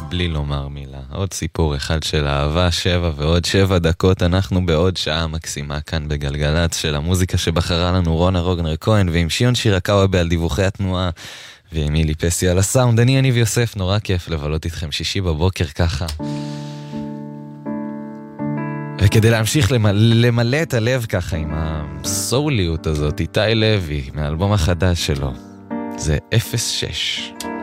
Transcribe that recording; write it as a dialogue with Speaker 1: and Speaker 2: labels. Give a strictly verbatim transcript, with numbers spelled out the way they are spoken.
Speaker 1: בלי לומר מילה. עוד סיפור אחד של אהבה, שבע ועוד שבע דקות. אנחנו בעוד שעה מקסימה כאן בגלגלת של המוזיקה שבחרה לנו רונה רוגנר כהן, ועם שיון שירקאווה על דיווחי התנועה, ועם אילי פסי על הסאונד. אני יניב יוסף, נורא כיף לבלות איתכם שישי בבוקר ככה. וכדי להמשיך למלא, למלא את הלב ככה עם הסוליות הזאת, איתי לוי מהאלבום החדש שלו, זה אפס שש.